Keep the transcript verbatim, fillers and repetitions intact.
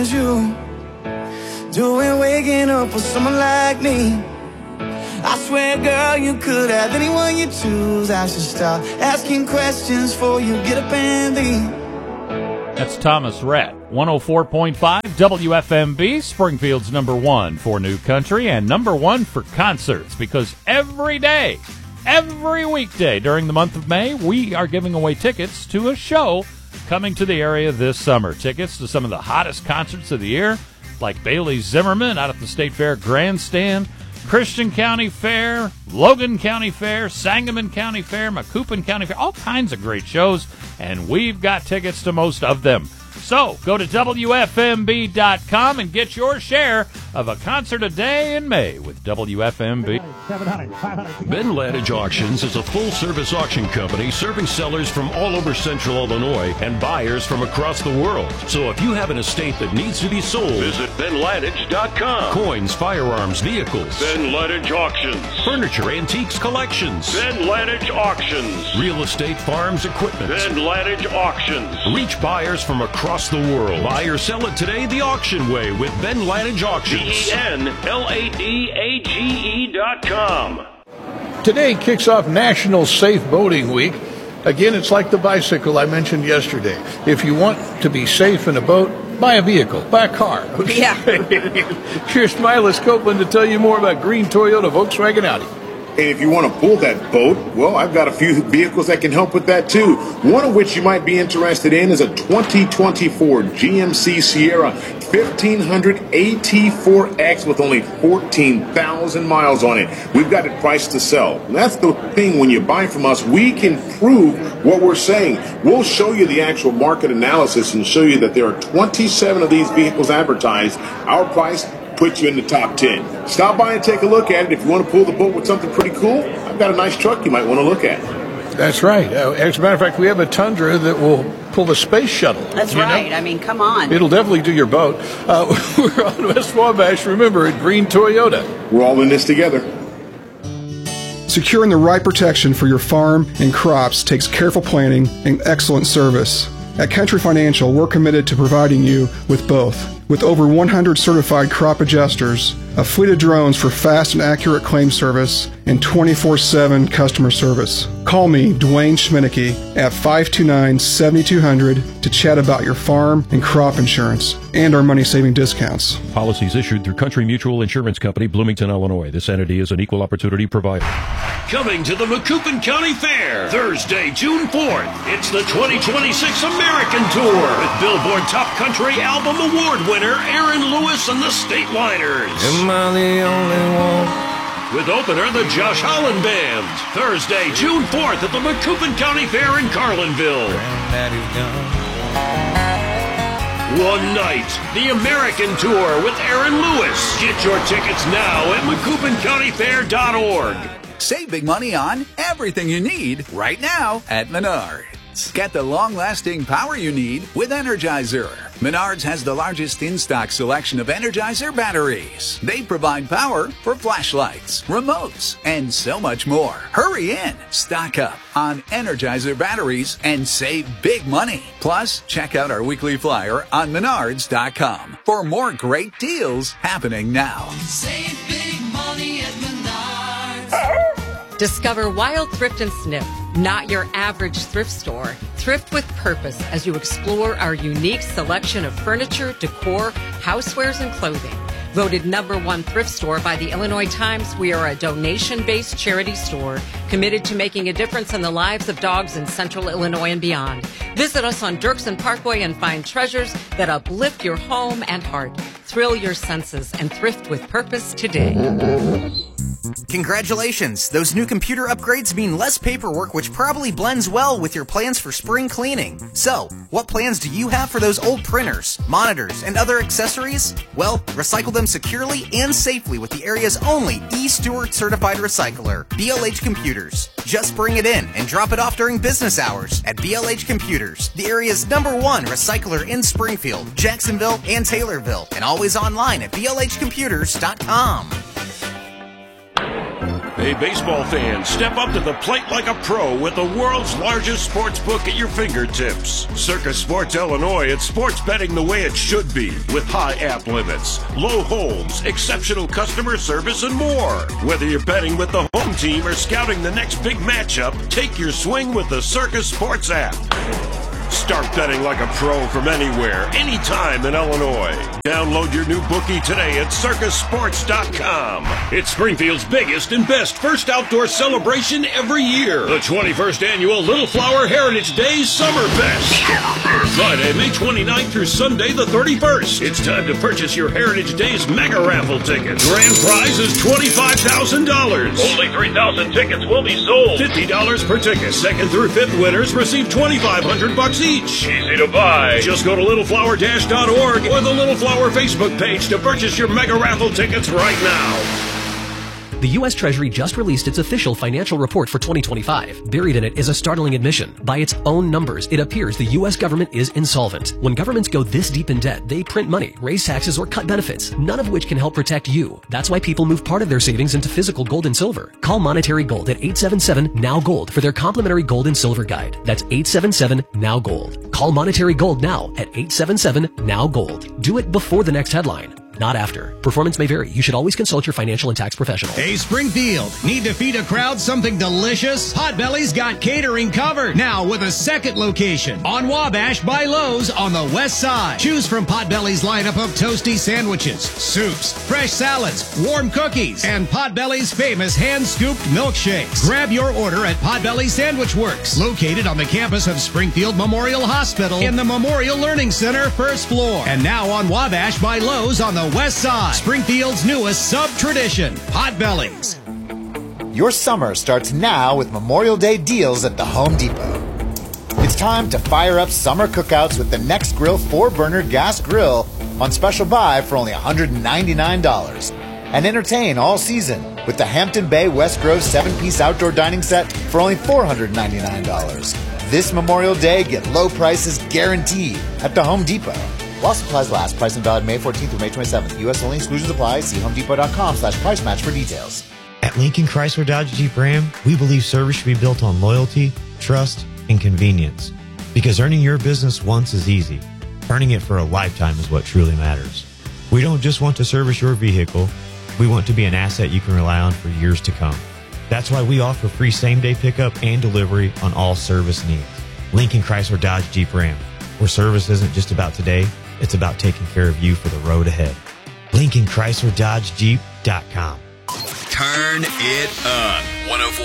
you doing waking up with someone like me. I swear, girl, you could have anyone you choose. I should stop asking questions for you get up and leave. That's Thomas Rhett, one oh four point five W F M B, Springfield's number one for new country and number one for concerts, because every day, every weekday during the month of May, we are giving away tickets to a show coming to the area this summer. Tickets to some of the hottest concerts of the year, like Bailey Zimmerman out at the State Fair Grandstand, Christian County Fair, Logan County Fair, Sangamon County Fair, Macoupin County Fair, all kinds of great shows, and we've got tickets to most of them. So go to W F M B dot com and get your share of a concert a day in May with W F M B. Ben Ladage Auctions is a full-service auction company serving sellers from all over central Illinois and buyers from across the world. So if you have an estate that needs to be sold, visit Ben Ladage dot com. Coins, firearms, vehicles. Ben Ladage Auctions. Furniture, antiques, collections. Ben Ladage Auctions. Real estate, farms, equipment. Ben Ladage Auctions. Reach buyers from across the world. Buy or sell it today the auction way with Ben Ladage Auctions. B E N L A D A G E dot com. Today kicks off National Safe Boating Week. Again, it's like the bicycle I mentioned yesterday. If you want to be safe in a boat, buy a vehicle, buy a car. Okay? Yeah. Here's Milas Copeland to tell you more about green Toyota, Volkswagen, Audi. And if you want to pull that boat, well, I've got a few vehicles that can help with that too. One of which you might be interested in is a twenty twenty-four G M C Sierra fifteen hundred A T four X with only fourteen thousand miles on it. We've got it priced to sell. And that's the thing, when you buy from us, we can prove what we're saying. We'll show you the actual market analysis and show you that there are twenty-seven of these vehicles advertised. Our price put you in the top ten. Stop by and take a look at it. If you want to pull the boat with something pretty cool, I've got a nice truck you might want to look at. That's right. Uh, as a matter of fact, we have a Tundra that will pull the space shuttle. That's right. Know? I mean, come on. It'll definitely do your boat. Uh, we're on West Wabash, remember, at Green Toyota. We're all in this together. Securing the right protection for your farm and crops takes careful planning and excellent service. At Country Financial, we're committed to providing you with both. With over one hundred certified crop adjusters, a fleet of drones for fast and accurate claim service, and twenty-four seven customer service. Call me, Dwayne Schminicki, at five two nine, seven two zero zero to chat about your farm and crop insurance and our money-saving discounts. Policies issued through Country Mutual Insurance Company, Bloomington, Illinois. This entity is an equal opportunity provider. Coming to the Macoupin County Fair, Thursday, June fourth. It's the twenty twenty-six American Tour with Billboard Top Country Album Award winner Aaron Lewis and the Stateliners. Am I the only one? With opener, the Josh Holland Band. Thursday, June fourth at the Macoupin County Fair in Carlinville. One night, the American Tour with Aaron Lewis. Get your tickets now at Macoupin County Fair dot org. Save big money on everything you need right now at Menards. Get the long-lasting power you need with Energizer. Menards has the largest in-stock selection of Energizer batteries. They provide power for flashlights, remotes, and so much more. Hurry in, stock up on Energizer batteries, and save big money. Plus, check out our weekly flyer on Menards dot com for more great deals happening now. Save big money at Menards. Discover Wild Thrift and Sniff, not your average thrift store. Thrift with purpose as you explore our unique selection of furniture, decor, housewares, and clothing. Voted number one thrift store by the Illinois Times, we are a donation-based charity store committed to making a difference in the lives of dogs in central Illinois and beyond. Visit us on Dirksen Parkway and find treasures that uplift your home and heart. Thrill your senses and thrift with purpose today. Congratulations! Those new computer upgrades mean less paperwork, which probably blends well with your plans for spring cleaning. So, what plans do you have for those old printers, monitors, and other accessories? Well, recycle them securely and safely with the area's only E-Stewart certified recycler, B L H Computers. Just bring it in and drop it off during business hours at B L H Computers, the area's number one recycler in Springfield, Jacksonville, and Taylorville, and always online at B L H computers dot com. Hey, baseball fans, step up to the plate like a pro with the world's largest sports book at your fingertips. Circus Sports Illinois, it's sports betting the way it should be, with high app limits, low holds, exceptional customer service, and more. Whether you're betting with the home team or scouting the next big matchup, take your swing with the Circus Sports app. Start betting like a pro from anywhere, anytime in Illinois. Download your new bookie today at circus sports dot com. It's Springfield's biggest and best first outdoor celebration every year. The twenty-first Annual Little Flower Heritage Days Summer Fest. Friday, May twenty-ninth through Sunday, the thirty-first. It's time to purchase your Heritage Days mega raffle tickets. Grand prize is twenty-five thousand dollars. Only three thousand tickets will be sold. fifty dollars per ticket. Second through fifth winners receive twenty-five hundred bucks each. Easy to buy. Just go to little flower dash dot org or the Little Flower Facebook page to purchase your mega raffle tickets right now. The U S Treasury just released its official financial report for twenty twenty-five. Buried in it is a startling admission. By its own numbers, it appears the U S government is insolvent. When governments go this deep in debt, they print money, raise taxes, or cut benefits, none of which can help protect you. That's why people move part of their savings into physical gold and silver. Call Monetary Gold at eight seven seven, N O W Gold for their complimentary gold and silver guide. That's eight seven seven, N O W Gold. Call Monetary Gold now at eight seven seven, N O W Gold. Do it before the next headline, not after. Performance may vary. You should always consult your financial and tax professional. Hey, Springfield, need to feed a crowd something delicious? Potbelly's got catering covered. Now with a second location on Wabash by Lowe's on the west side. Choose from Potbelly's lineup of toasty sandwiches, soups, fresh salads, warm cookies, and Potbelly's famous hand-scooped milkshakes. Grab your order at Potbelly Sandwich Works, located on the campus of Springfield Memorial Hospital in the Memorial Learning Center, first floor. And now on Wabash by Lowe's on the west side. Springfield's newest sub-tradition, Potbelly's. Your summer starts now with Memorial Day deals at the Home Depot. It's time to fire up summer cookouts with the Nextgrill four burner gas grill on special buy for only one hundred ninety-nine dollars. And entertain all season with the Hampton Bay West Grove seven piece outdoor dining set for only four hundred ninety-nine dollars. This Memorial Day, get low prices guaranteed at the Home Depot. While supplies last, price and valid May fourteenth through May twenty-seventh. U S only, exclusions apply. See homedepot.com slash price match for details. At Lincoln Chrysler Dodge Jeep Ram, we believe service should be built on loyalty, trust, and convenience. Because earning your business once is easy. Earning it for a lifetime is what truly matters. We don't just want to service your vehicle, we want to be an asset you can rely on for years to come. That's why we offer free same-day pickup and delivery on all service needs. Lincoln Chrysler Dodge Jeep Ram, where service isn't just about today, it's about taking care of you for the road ahead. Lincoln Chrysler Dodge Jeep dot com. Turn it up. one oh four